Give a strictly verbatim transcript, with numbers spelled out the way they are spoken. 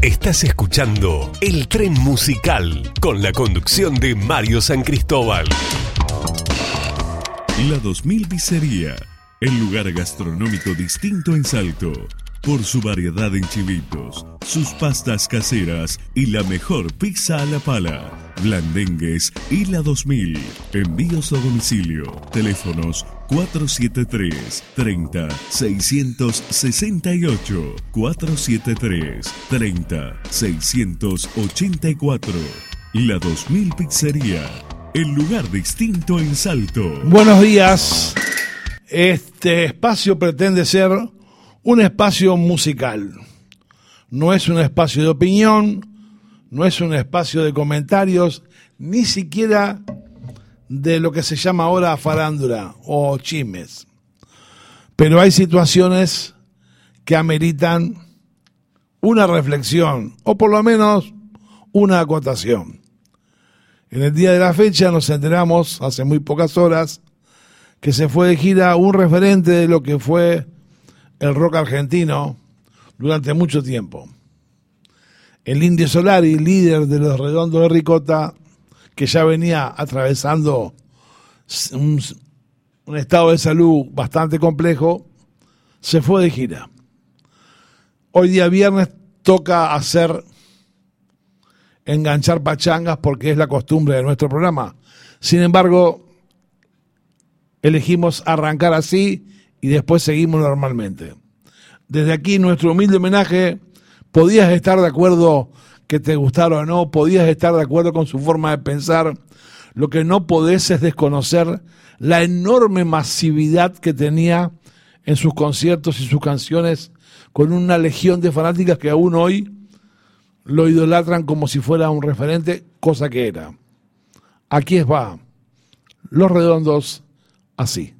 Estás escuchando El Tren Musical con la conducción de Mario San Cristóbal. La dos mil Pizzería, el lugar gastronómico distinto en Salto. Por su variedad en chivitos, sus pastas caseras y la mejor pizza a la pala. Blandengues y la dos mil. Envíos a domicilio. Teléfonos cuatro siete tres, treinta, seiscientos sesenta y ocho. cuatro siete tres, treinta, seiscientos ochenta y cuatro. La dos mil Pizzería, el lugar distinto en Salto. Buenos días. Este espacio pretende ser un espacio musical. No es un espacio de opinión, no es un espacio de comentarios, ni siquiera de lo que se llama ahora farándula o chismes. Pero hay situaciones que ameritan una reflexión, o por lo menos una acotación. En el día de la fecha nos enteramos, hace muy pocas horas, que se fue de gira un referente de lo que fue el rock argentino durante mucho tiempo. El Indio Solari, líder de Los Redondos de Ricota, que ya venía atravesando un, un estado de salud bastante complejo, se fue de gira. Hoy día viernes toca hacer enganchar pachangas porque es la costumbre de nuestro programa. Sin embargo, elegimos arrancar así y después seguimos normalmente. Desde aquí nuestro humilde homenaje. Podías estar de acuerdo que te gustara o no, podías estar de acuerdo con su forma de pensar. Lo que no podés es desconocer la enorme masividad que tenía en sus conciertos y sus canciones, con una legión de fanáticas que aún hoy lo idolatran como si fuera un referente, cosa que era. Aquí es va. Los Redondos, así.